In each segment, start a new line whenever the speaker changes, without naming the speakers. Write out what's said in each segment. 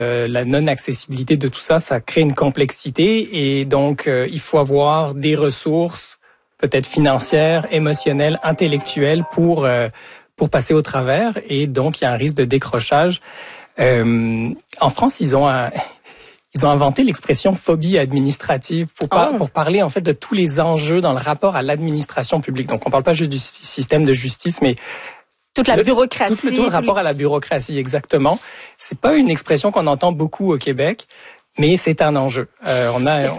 La non-accessibilité de tout ça, ça crée une complexité et donc il faut avoir des ressources peut-être financières, émotionnelles, intellectuelles pour passer au travers et donc il y a un risque de décrochage. En France, ils ont inventé l'expression phobie administrative pour parler en fait de tous les enjeux dans le rapport à l'administration publique. Donc on parle pas juste du système de justice, mais
toute la bureaucratie.
Tout le rapport à la bureaucratie, exactement. C'est pas une expression qu'on entend beaucoup au Québec, mais c'est un enjeu. Ça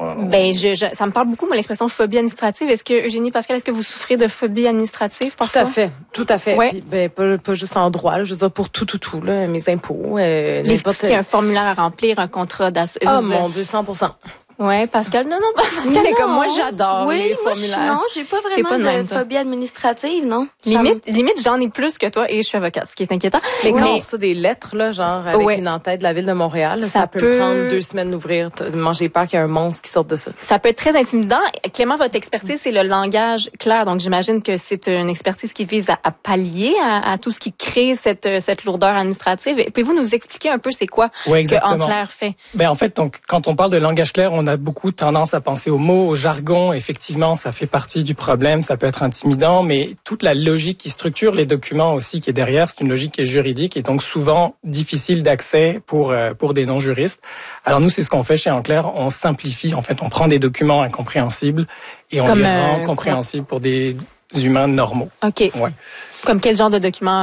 me parle beaucoup, moi, l'expression phobie administrative. Est-ce que, Eugénie Pascal, est-ce que vous souffrez de phobie administrative parfois?
Tout à fait.
Ouais.
Puis, pas juste en droit, là, je veux dire, pour tout, là, mes impôts.
Tout ce qui est un formulaire à remplir, un contrat d'assurance.
Oh mon Dieu, 100%.
Ouais, Pascal. Non, Pascal est comme moi, j'adore les formulaires.
Non, j'ai pas vraiment de phobie administrative, non.
Limite, j'en ai plus que toi et je suis avocate, ce qui est inquiétant.
Mais quand on reçoit des lettres, là, genre, avec une en-tête de la ville de Montréal, ça peut prendre 2 semaines d'ouvrir. Moi, j'ai peur qu'il y ait un monstre qui sorte de ça.
Ça peut être très intimidant. Clément, votre expertise, c'est le langage clair. Donc, j'imagine que c'est une expertise qui vise à pallier à tout ce qui crée cette lourdeur administrative. Pouvez-vous nous expliquer un peu c'est quoi que En Clair fait?
En fait, donc, quand on parle de langage clair, on a beaucoup tendance à penser aux mots, au jargon. Effectivement, ça fait partie du problème. Ça peut être intimidant, mais toute la logique qui structure les documents aussi qui est derrière, c'est une logique qui est juridique et donc souvent difficile d'accès pour des non-juristes. Alors nous, c'est ce qu'on fait chez En Clair. On simplifie. En fait, on prend des documents incompréhensibles et on les rend compréhensibles pour des humains normaux.
OK.
Ouais.
Comme quel genre de document?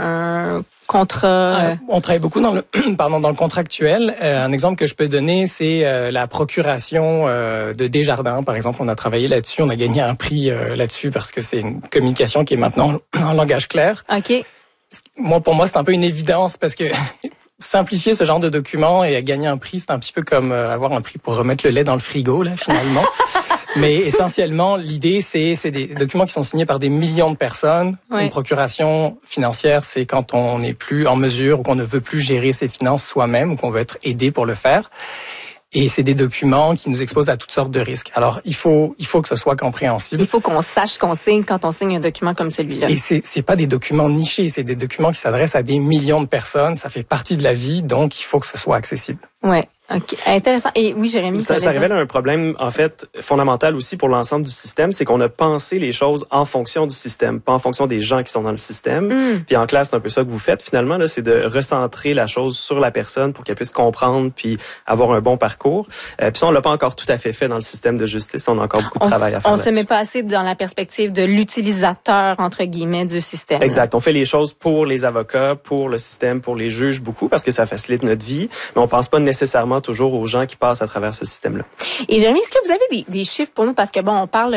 Un contrat?
On travaille beaucoup dans le contractuel. Un exemple que je peux donner, c'est la procuration de Desjardins. Par exemple, on a travaillé là-dessus. On a gagné un prix là-dessus parce que c'est une communication qui est maintenant en langage clair.
OK.
Pour moi, c'est un peu une évidence parce que simplifier ce genre de document et gagner un prix, c'est un petit peu comme avoir un prix pour remettre le lait dans le frigo, là, finalement. Mais essentiellement, l'idée, c'est des documents qui sont signés par des millions de personnes.
Ouais.
Une procuration financière, c'est quand on n'est plus en mesure ou qu'on ne veut plus gérer ses finances soi-même ou qu'on veut être aidé pour le faire. Et c'est des documents qui nous exposent à toutes sortes de risques. Alors, il faut que ce soit compréhensible.
Il faut qu'on sache ce qu'on signe quand on signe un document comme celui-là.
Et c'est pas des documents nichés, c'est des documents qui s'adressent à des millions de personnes. Ça fait partie de la vie, donc il faut que ce soit accessible.
Ouais. OK. Intéressant. Et oui, Jérémy.
Ça révèle un problème, en fait, fondamental aussi pour l'ensemble du système, c'est qu'on a pensé les choses en fonction du système, pas en fonction des gens qui sont dans le système. Puis en classe, c'est un peu ça que vous faites, finalement, là, c'est de recentrer la chose sur la personne pour qu'elle puisse comprendre puis avoir un bon parcours. Puis ça, on l'a pas encore tout à fait dans le système de justice. On a encore beaucoup de travail à faire.
On se met pas assez dans la perspective de l'utilisateur, entre guillemets, du système.
Exact. On fait les choses pour les avocats, pour le système, pour les juges, beaucoup, parce que ça facilite notre vie, mais on pense pas nécessairement toujours aux gens qui passent à travers ce système-là.
Et Jérémy, est-ce que vous avez des chiffres pour nous? Parce que on parle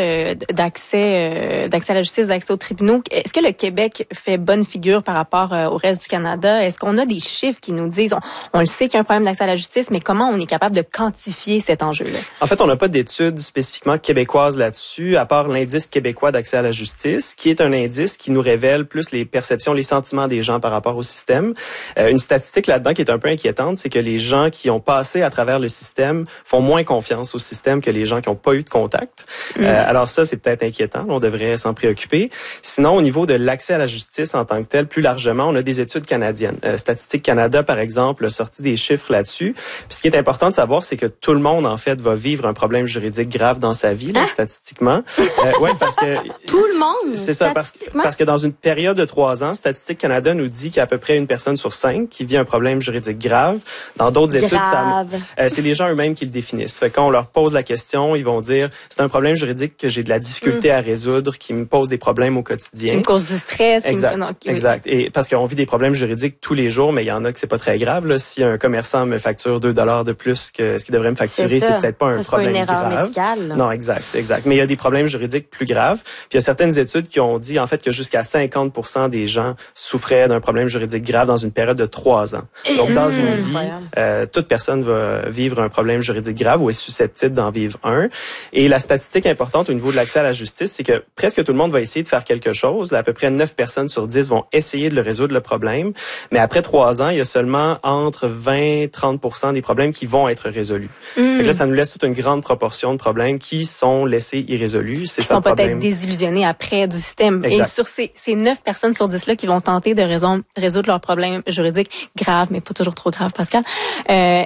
d'accès à la justice, d'accès aux tribunaux. Est-ce que le Québec fait bonne figure par rapport au reste du Canada? Est-ce qu'on a des chiffres qui nous disent, on le sait qu'il y a un problème d'accès à la justice, mais comment on est capable de quantifier cet enjeu-là?
En fait, on n'a pas d'études spécifiquement québécoises là-dessus, à part l'indice québécois d'accès à la justice, qui est un indice qui nous révèle plus les perceptions, les sentiments des gens par rapport au système. Une statistique là-dedans qui est un peu inquiétante, c'est que les gens qui ont passé à travers le système font moins confiance au système que les gens qui n'ont pas eu de contact. Alors ça, c'est peut-être inquiétant. On devrait s'en préoccuper. Sinon, au niveau de l'accès à la justice en tant que tel, plus largement, on a des études canadiennes. Statistique Canada, par exemple, a sorti des chiffres là-dessus. Puis ce qui est important de savoir, c'est que tout le monde, en fait, va vivre un problème juridique grave dans sa vie, là, statistiquement. Ouais, parce que
tout le monde.
C'est ça, parce que dans une période de 3 ans, Statistique Canada nous dit qu'il y a à peu près une personne sur 5 qui vit un problème juridique grave. Dans d'autres études, c'est les gens eux-mêmes qui le définissent. Fait que quand on leur pose la question, ils vont dire c'est un problème juridique que j'ai de la difficulté à résoudre, qui me pose des problèmes au quotidien.
Qui me cause du stress.
Exact. Et parce qu'on vit des problèmes juridiques tous les jours, mais il y en a que c'est pas très grave. Là, si un commerçant me facture $2 de plus que ce qu'il devrait me facturer, c'est peut-être pas un problème grave.
C'est pas une erreur médicale.
Non, exact. Mais il y a des problèmes juridiques plus graves. Puis il y a certaines études qui ont dit en fait que jusqu'à 50% des gens souffraient d'un problème juridique grave dans une période de 3 ans. Donc dans une vie, toute personne va vivre un problème juridique grave ou est susceptible d'en vivre un. Et la statistique importante au niveau de l'accès à la justice, c'est que presque tout le monde va essayer de faire quelque chose. Là, à peu près 9 personnes sur 10 vont essayer de le résoudre le problème. Mais après 3 ans, il y a seulement entre 20-30% des problèmes qui vont être résolus. Donc là, ça nous laisse toute une grande proportion de problèmes qui sont laissés irrésolus.
Qui sont peut-être désillusionnés après du système. Exact. Et sur ces 9 personnes sur 10-là qui vont tenter de résoudre leurs problèmes juridiques graves, mais pas toujours trop graves, Pascal,